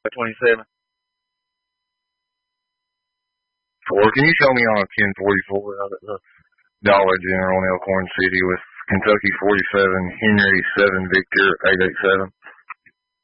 27. Can you show me on a 1044 Dollar General in Elkhorn City with Kentucky 47, Henry 7, Victor 887?